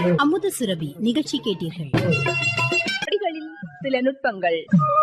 அமுத சுரபி நிகழ்ச்சி கேட்டீர்கள். சில நுட்பங்கள்.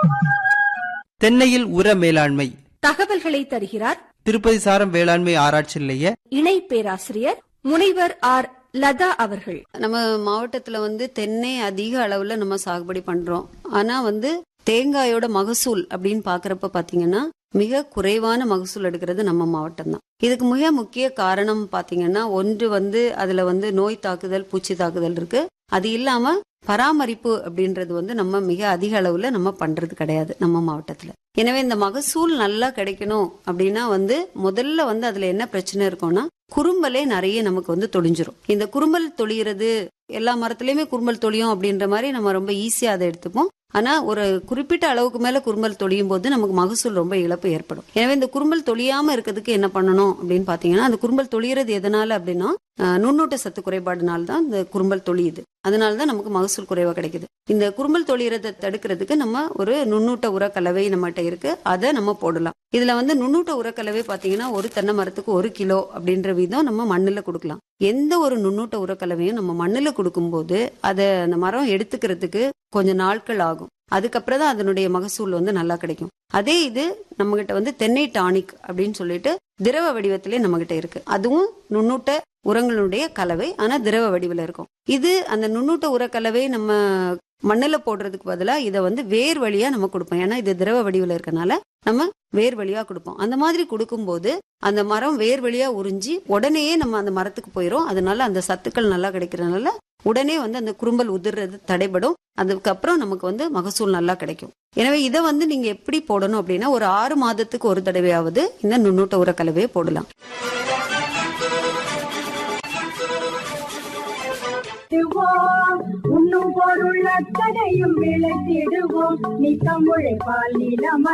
தென்னையில் உர மேலாண்மை தகவல்களை தருகிறார் திருப்பதி சாரம் வேளாண்மை ஆராய்ச்சி நிலைய இணை பேராசிரியர் முனைவர் ஆர் லதா அவர்கள். நம்ம மாவட்டத்துல தென்னை அதிக அளவுல நம்ம சாகுபடி பண்றோம். ஆனா தேங்காயோட மகசூல் அப்படின்னு பாக்குறப்ப பாத்தீங்கன்னா மிக குறைவான மகசூல் எடுக்கிறது நம்ம மாவட்டம் தான். இதுக்கு மிக முக்கிய காரணம் பாத்தீங்கன்னா ஒன்று அதுல நோய் தாக்குதல், பூச்சி தாக்குதல் இருக்கு. அது இல்லாம பராமரிப்பு அப்படின்றது நம்ம மிக அதிக அளவுல நம்ம பண்றது கிடையாது நம்ம மாவட்டத்துல. எனவே இந்த மகசூல் நல்லா கிடைக்கணும் அப்படின்னா முதல்ல அதுல என்ன பிரச்சனை இருக்கும்னா குறும்பலே நிறைய நமக்கு தொழிஞ்சிரும். இந்த குறும்பல் தொழிகிறது எல்லா மரத்திலயுமே குறும்பல் தொழியும் அப்படின்ற மாதிரி நம்ம ரொம்ப ஈஸியா அதை எடுத்துப்போம். ஆனா ஒரு குறிப்பிட்ட அளவுக்கு மேல குறும்பல் தொழியும் போது நமக்கு மகசூல் ரொம்ப இழப்பு ஏற்படும். எனவே இந்த குறும்பல் தொழியாம இருக்கிறதுக்கு என்ன பண்ணணும் அப்படின்னு பாத்தீங்கன்னா, அந்த குறும்பல் தொழிகிறது எதனால அப்படின்னா நுண்ணூட்ட சத்து குறைபாடுனால தான் இந்த குறும்பல் தொழியுது. அதனாலதான் நமக்கு மகசூல் குறைவா கிடைக்குது. இந்த குறும்பல் தொழிறதை தடுக்கிறதுக்கு நம்ம ஒரு நுண்ணூட்ட உரக்கலவை நம்மகிட்ட இருக்கு, அதை நம்ம போடலாம். இதுல நுண்ணூட்ட உரக்கலவை பாத்தீங்கன்னா ஒரு தென்னை மரத்துக்கு 1 கிலோ அப்படின்ற வீதம் நம்ம மண்ணுல கொடுக்கலாம். எந்த ஒரு நுண்ணூட்ட உரக்கலவையும் நம்ம மண்ணுல கொடுக்கும் போது அதை அந்த மரம் எடுத்துக்கிறதுக்கு கொஞ்சம் நாட்கள் ஆகும். அதுக்கப்புறம் தான் அதனுடைய மகசூல் நல்லா கிடைக்கும். அதே இது நம்ம கிட்ட தென்னை டானிக் அப்படின்னு சொல்லிட்டு திரவ வடிவத்திலே நம்ம கிட்ட இருக்கு. அதுவும் நுண்ணூட்ட உரங்களுடைய கலவை, ஆனா திரவ வடிவில் இருக்கும். இது அந்த நுண்ணூட்ட உரக்கலவை நம்ம மண்ணுல போடுறதுக்கு பதிலா இதை வேர் வழியா நம்ம கொடுப்போம். ஏன்னா இது திரவ வடிவில் இருக்கனால நம்ம வேர் வழியா கொடுப்போம். அந்த மாதிரி கொடுக்கும் போது அந்த மரம் வேர் வழியா உறிஞ்சி உடனேயே நம்ம அந்த மரத்துக்கு போயிரும். அதனால அந்த சத்துக்கள் நல்லா கிடைக்கிறதுனால உடனே அந்த குறும்பல் உதிர்றது தடைபடும். அதுக்கப்புறம் நமக்கு மகசூல் நல்லா கிடைக்கும். எனவே இதை நீங்க எப்படி போடணும் அப்படின்னா ஒரு 6 மாதத்துக்கு ஒரு தடவையாவது இந்த நுண்ணூட்ட உரக்கலவையை போடலாம். உண்ணும் பொருள் அத்தனையும் விளக்கிடுவோம். நீ தமிழை பால் நிலம்